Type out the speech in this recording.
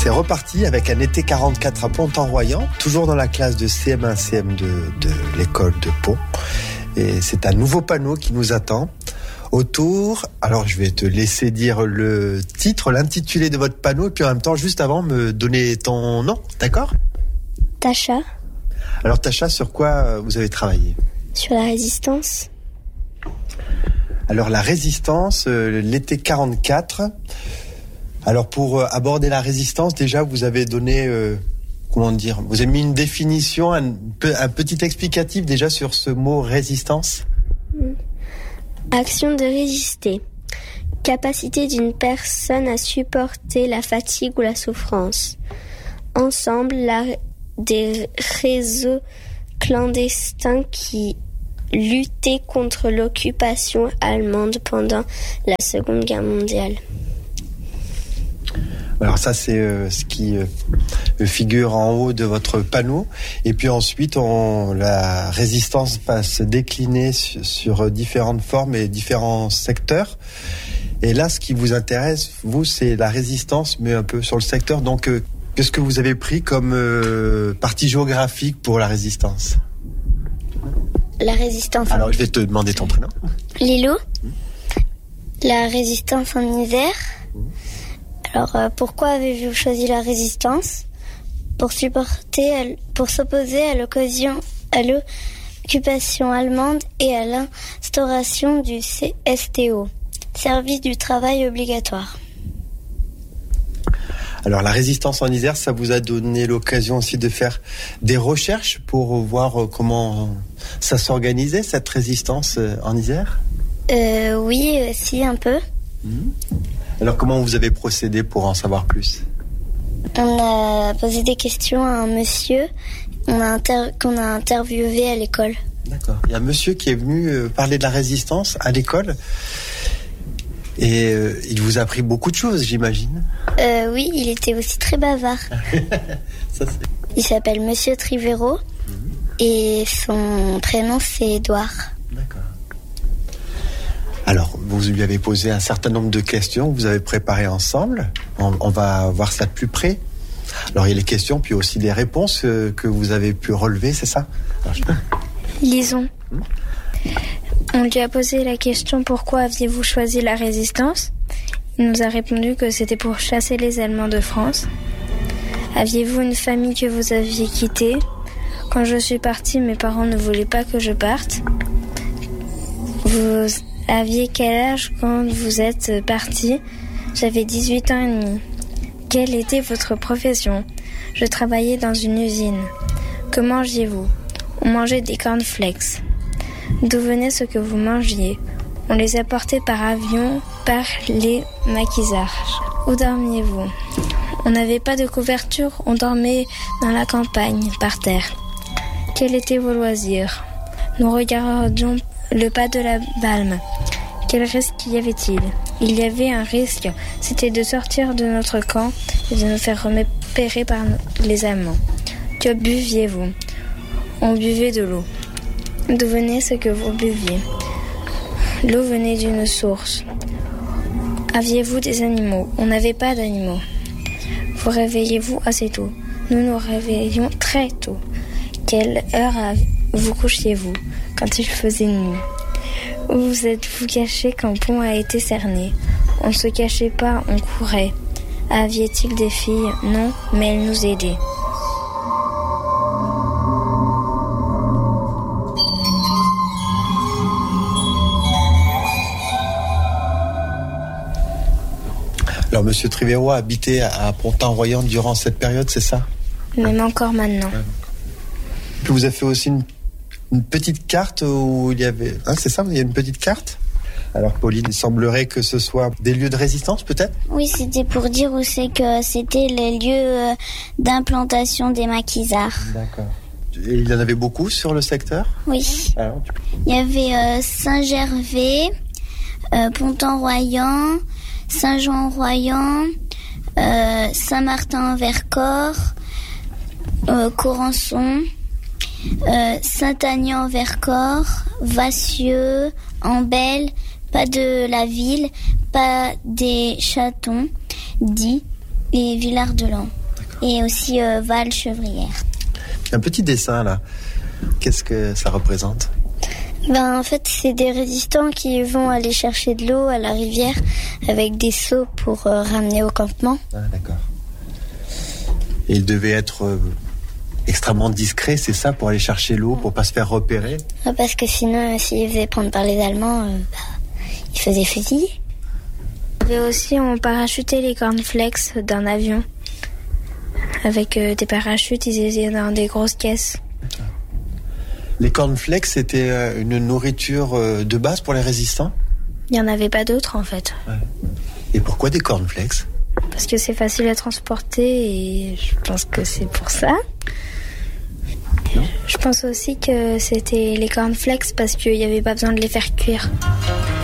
c'est reparti avec un été 44 à Pont-en-Royan, toujours dans la classe de CM1, CM2 de l'école de Pont. Et c'est un nouveau panneau qui nous attend. Autour, alors je vais te laisser dire le titre, l'intitulé de votre panneau, et puis en même temps, juste avant, me donner ton nom, d'accord ? Tasha. Alors Tasha, sur quoi vous avez travaillé ? Sur la résistance. Alors la résistance, l'été 44. Alors pour aborder la résistance, déjà vous avez donné, vous avez mis une définition, un petit explicatif déjà sur ce mot résistance. Action de résister. Capacité d'une personne à supporter la fatigue ou la souffrance. Ensemble, des réseaux clandestins qui luttaient contre l'occupation allemande pendant la Seconde Guerre mondiale. Alors ça, c'est ce qui figure en haut de votre panneau. Et puis ensuite, la résistance va se décliner sur différentes formes et différents secteurs. Et là, ce qui vous intéresse, vous, c'est la résistance, mais un peu sur le secteur. Donc, qu'est-ce que vous avez pris comme partie géographique pour la résistance ? La résistance. Alors, je vais te demander ton prénom. Lilou. La résistance en hiver. Alors, pourquoi avez-vous choisi la résistance ? Pour s'opposer à l'occupation allemande et à l'instauration du CSTO, service du travail obligatoire. Alors, la résistance en Isère, ça vous a donné l'occasion aussi de faire des recherches pour voir comment ça s'organisait, cette résistance en Isère ? Oui, si, un peu. Alors, comment vous avez procédé pour en savoir plus ? On a posé des questions à un monsieur qu'on a interviewé à l'école. D'accord. Il y a un monsieur qui est venu parler de la résistance à l'école. Et il vous a appris beaucoup de choses, j'imagine. Oui, il était aussi très bavard. Il s'appelle Monsieur Trivero et son prénom c'est Édouard. D'accord. Alors, vous lui avez posé un certain nombre de questions, vous avez préparé ensemble. On va voir ça de plus près. Alors, il y a les questions, puis aussi des réponses que vous avez pu relever, c'est ça ? Lisons. On lui a posé la question « Pourquoi aviez-vous choisi la résistance ?» Il nous a répondu que c'était pour chasser les Allemands de France. « Aviez-vous une famille que vous aviez quittée ? Quand je suis partie, mes parents ne voulaient pas que je parte. Vous aviez quel âge quand vous êtes partie ? J'avais 18 ans et demi. Quelle était votre profession ? Je travaillais dans une usine. Que mangiez-vous ? On mangeait des cornflakes. D'où venait ce que vous mangiez ? On les apportait par avion, par les maquisards. Où dormiez-vous ? On n'avait pas de couverture, on dormait dans la campagne, par terre. Quels étaient vos loisirs ? Nous regardions le pas de la Balme. Quel risque y avait-il ? Il y avait un risque, c'était de sortir de notre camp et de nous faire repérer par les Allemands. Que buviez-vous ? On buvait de l'eau. D'où venait ce que vous buviez ? L'eau venait d'une source. Aviez-vous des animaux ? On n'avait pas d'animaux. Vous réveillez-vous assez tôt ? Nous nous réveillions très tôt. Quelle heure vous couchiez-vous ? Quand il faisait nuit. Où vous êtes-vous caché quand Pont a été cerné ? On ne se cachait pas, on courait. Aviez-il des filles ? Non, mais elles nous aidaient. Alors, Monsieur Trivero a habité à Pont-en-Royan durant cette période, c'est ça ? Même encore maintenant. Puis vous avez fait aussi une petite carte où il y avait... c'est ça, il y a une petite carte ? Alors, Pauline, il semblerait que ce soit des lieux de résistance, peut-être ? Oui, c'était pour dire où c'est que c'était les lieux d'implantation des maquisards. D'accord. Et il y en avait beaucoup sur le secteur ? Oui. Alors, il y avait Saint-Gervais, Pont-en-Royan, Saint-Jean-en-Royan, Saint-Martin-en-Vercors, Corançon, Saint-Agnan-en-Vercors, Vassieux, Ambel, Pas de la Ville, Pas des Chatons, Die et Villard-de-Lans. et aussi Val-Chevrière. Un petit dessin là. Qu'est-ce que ça représente ? En fait, c'est des résistants qui vont aller chercher de l'eau à la rivière avec des seaux pour ramener au campement. Ah, d'accord. Et ils devaient être extrêmement discrets, c'est ça, pour aller chercher l'eau, pour pas se faire repérer ? Parce que sinon, s'ils faisaient prendre par les Allemands, ils faisaient fusiller. Et aussi, on parachutait les cornflakes d'un avion. Avec des parachutes, ils étaient dans des grosses caisses. Les cornflakes, c'était une nourriture de base pour les résistants ? Il n'y en avait pas d'autres, en fait. Ouais. Et pourquoi des cornflakes ? Parce que c'est facile à transporter et je pense que c'est pour ça. Non. Je pense aussi que c'était les cornflakes parce qu'il n'y avait pas besoin de les faire cuire.